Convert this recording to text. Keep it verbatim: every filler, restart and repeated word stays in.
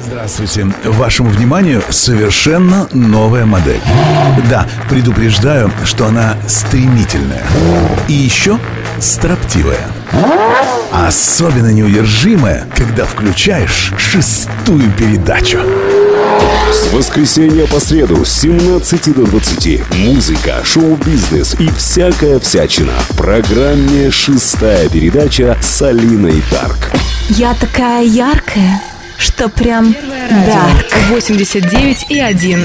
Здравствуйте. Вашему вниманию совершенно новая модель. Да, предупреждаю, что она стремительная. И еще строптивая. Особенно неудержимая, когда включаешь шестую передачу. С воскресенья по среду с семнадцати до двадцати музыка, шоу-бизнес и всякая всячина в программе «Шестая передача» с Алиной Дарк. Я такая яркая, что прям дарк. восемьдесят девять и один.